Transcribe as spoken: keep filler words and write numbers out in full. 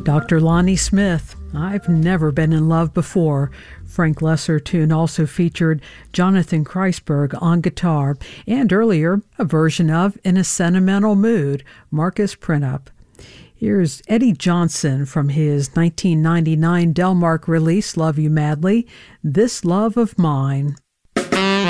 Doctor Lonnie Smith, I've Never Been in Love Before. Frank Lesser tune also featured Jonathan Kreisberg on guitar, and earlier, a version of In a Sentimental Mood, Marcus Printup. Here's Eddie Johnson from his nineteen ninety-nine Delmark release, Love You Madly, This Love of Mine.